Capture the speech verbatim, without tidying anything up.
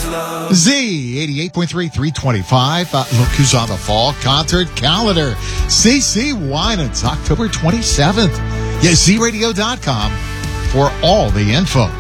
Z eighty-eight point three, three twenty-five. Uh, look who's on the fall concert calendar. C C Winans, October twenty-seventh. Yeah, Z radio dot com for all the info.